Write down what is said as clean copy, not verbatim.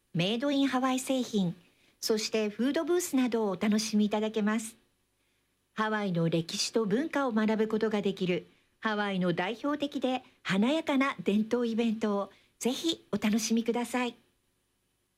メイドインハワイ製品、そしてフードブースなどをお楽しみいただけます。ハワイの歴史と文化を学ぶことができるハワイの代表的で華やかな伝統イベントをぜひお楽しみください。